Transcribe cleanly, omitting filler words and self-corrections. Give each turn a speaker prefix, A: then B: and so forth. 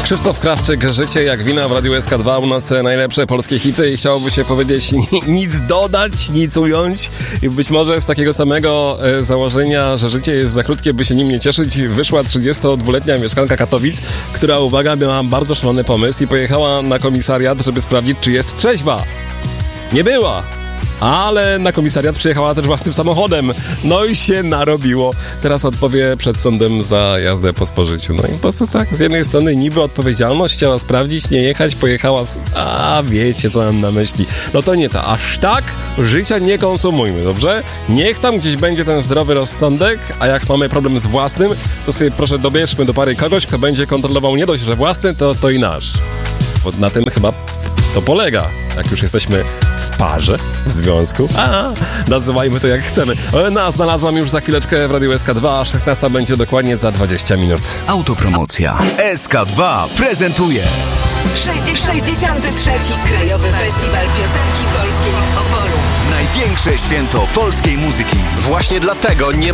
A: Krzysztof Krawczyk, Życie jak wina w Radiu SK2, u nas najlepsze polskie hity i chciałoby się powiedzieć nic dodać, nic ująć i być może z takiego samego założenia, że życie jest za krótkie, by się nim nie cieszyć, wyszła 32-letnia mieszkanka Katowic, która, uwaga, miała bardzo szalony pomysł i pojechała na komisariat, żeby sprawdzić, czy jest trzeźwa. Nie była! Ale na komisariat przyjechała też własnym samochodem. No i się narobiło. Teraz odpowie przed sądem za jazdę po spożyciu. No i po co tak? Z jednej strony niby odpowiedzialność, chciała sprawdzić, nie jechać, pojechała... A wiecie, co mam na myśli. No to nie to. Aż tak życia nie konsumujmy, dobrze? Niech tam gdzieś będzie ten zdrowy rozsądek, a jak mamy problem z własnym, to sobie proszę dobierzmy do pary kogoś, kto będzie kontrolował nie dość, że własny, to i nasz. Bo na tym chyba to polega. Jak już jesteśmy w parze, w związku, nazywajmy to jak chcemy. No, znalazłam już za chwileczkę w Radiu SK2, 16 będzie dokładnie za 20 minut.
B: Autopromocja. SK2 prezentuje
C: 63. Krajowy Festiwal Piosenki Polskiej w Opolu.
B: największe święto polskiej muzyki.
D: Właśnie dlatego nie